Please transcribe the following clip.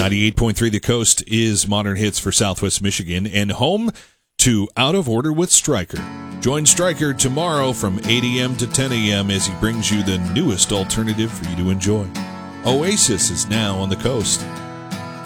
98.3 The Coast is Modern Hits for Southwest Michigan and home to Out of Order with Stryker. Join Stryker tomorrow from 8 a.m. to 10 a.m. as he brings you the newest alternative for you to enjoy. Oasis is now on the coast.